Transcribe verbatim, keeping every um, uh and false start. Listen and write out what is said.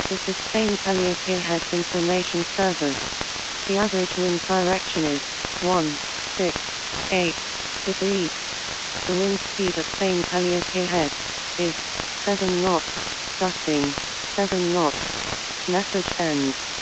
This is Spain Calliope Head Information Service. The average wind direction is one six eight degrees. The wind speed at Spain Calliope Head is seven knots, gusting seven knots. Message ends.